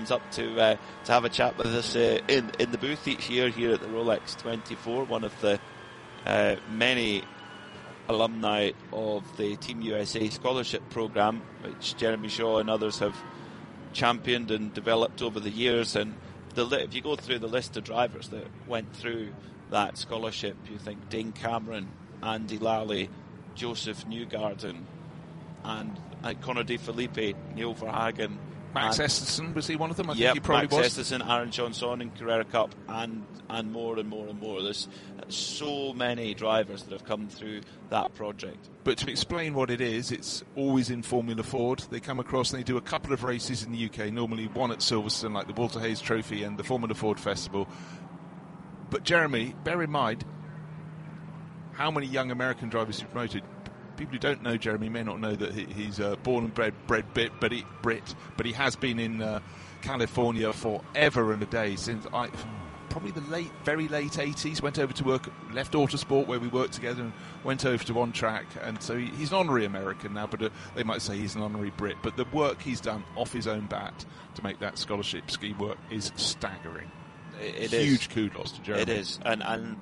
comes up to have a chat with us in the booth each year here at the Rolex 24, one of the many alumni of the Team USA scholarship program, which Jeremy Shaw and others have championed and developed over the years. And if you go through the list of drivers that went through that scholarship, you think Dane Cameron, Andy Lally, Joseph Newgarden, and Connor De Felipe, Neil Verhagen, Max Esterson, was he one of them? I think yep, he probably Max was. Esterson, Aaron Johnson in Carrera Cup, and more and more and more. There's so many drivers that have come through that project. But to explain what it is, it's always in Formula Ford. They come across and they do a couple of races in the UK, normally one at Silverstone, like the Walter Hayes Trophy and the Formula Ford Festival. But Jeremy, bear in mind how many young American drivers you've promoted. People who don't know Jeremy may not know that he's born and bred Brit, but he has been in California forever and a day, since probably the very late 80s. Went over to work, left Autosport where we worked together, and went over to On Track. And so he's an honorary American now, but they might say he's an honorary Brit. But the work he's done off his own bat to make that scholarship scheme work is staggering. It Huge is. kudos to Jeremy. It is, and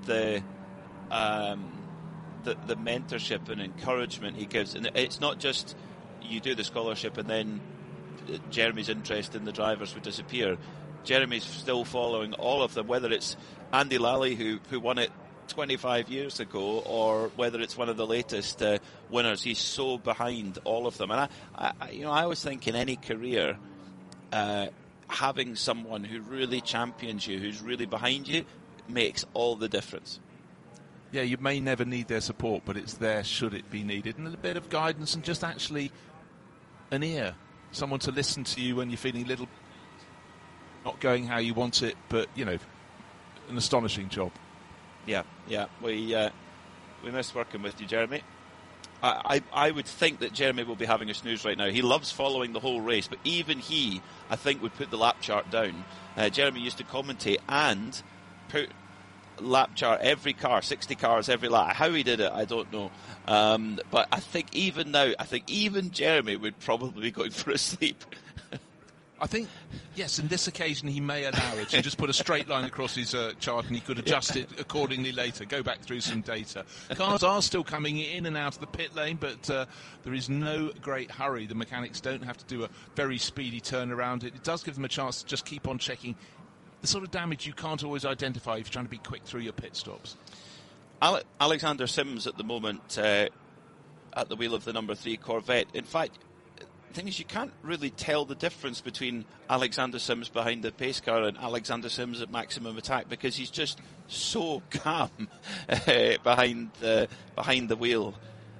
the mentorship and encouragement he gives, and it's not just you do the scholarship and then Jeremy's interest in the drivers would disappear. Jeremy's still following all of them, whether it's Andy Lally who won it 25 years ago, or whether it's one of the latest winners. He's so behind all of them, and I always think in any career, having someone who really champions you, who's really behind you, makes all the difference. Yeah, you may never need their support, but it's there should it be needed. And a bit of guidance and just actually an ear. Someone to listen to you when you're feeling a little not going how you want it, but, an astonishing job. Yeah. We miss working with you, Jeremy. I would think that Jeremy will be having a snooze right now. He loves following the whole race, but even he, I think, would put the lap chart down. Jeremy used to commentate and put lap chart every car, 60 cars every lap. How he did it, I don't know. But I think even Jeremy would probably be going for a sleep. I think, yes, in this occasion he may allow it. You just put a straight line across his chart and he could adjust it accordingly later, go back through some data. Cars are still coming in and out of the pit lane, but there is no great hurry. The mechanics don't have to do a very speedy turnaround. It does give them a chance to just keep on checking the sort of damage you can't always identify if you're trying to be quick through your pit stops. Alexander Sims at the moment at the wheel of the number 3 Corvette. In fact, the thing is, you can't really tell the difference between Alexander Sims behind the pace car and Alexander Sims at maximum attack, because he's just so calm behind the wheel.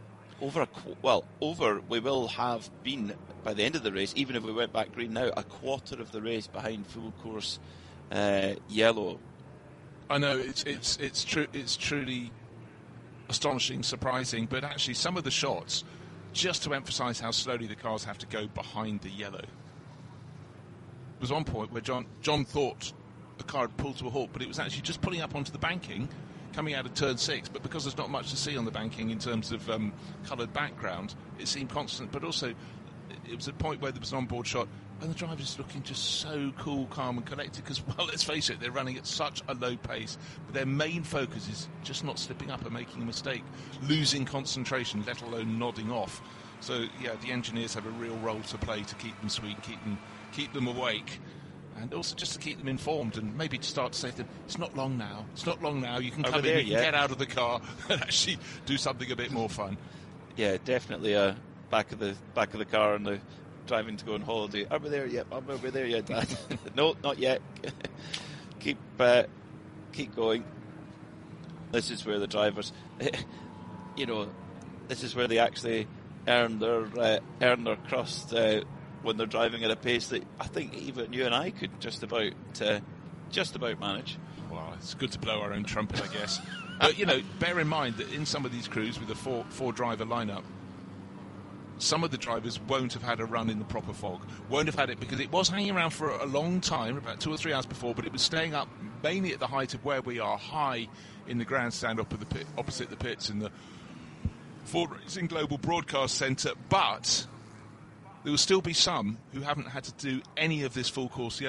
We will have been, by the end of the race, even if we went back green now, a quarter of the race behind full course yellow. I know it's true. It's truly astonishing, surprising, but actually some of the shots, just to emphasise how slowly the cars have to go behind the yellow. There was one point where John thought the car had pulled to a halt, but it was actually just pulling up onto the banking, coming out of turn 6. But because there's not much to see on the banking in terms of coloured background, it seemed constant. But also, it was a point where there was an onboard shot, and the driver's looking just so cool, calm and collected, because, well, let's face it, they're running at such a low pace, but their main focus is just not slipping up and making a mistake, losing concentration, let alone nodding off. So, yeah, the engineers have a real role to play to keep them sweet, keep them awake, and also just to keep them informed, and maybe to start to say to them, it's not long now, you can come in, you can get out of the car and actually do something a bit more fun. Yeah, definitely back of the car and the driving to go on holiday. Are we there yet? Are we there yet, Dad? No, not yet. Keep going. This is where the drivers, this is where they actually earn their crust when they're driving at a pace that I think even you and I could just about manage. Well, it's good to blow our own trumpet, I guess. But bear in mind that in some of these crews with a four driver lineup, some of the drivers won't have had a run in the proper fog. Won't have had it because it was hanging around for a long time, about 2 or 3 hours before, but it was staying up mainly at the height of where we are, high in the grandstand opposite the pits in the Ford Racing Global Broadcast Centre. But there will still be some who haven't had to do any of this full course